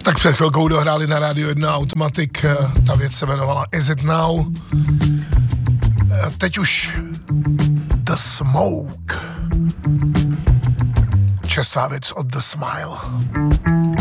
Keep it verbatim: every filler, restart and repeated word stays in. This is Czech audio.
Tak před chvilkou dohráli na Rádio jedna Automatic, ta věc se jmenovala Is It Now. Teď už The Smoke. Čerstvá věc od The Smile.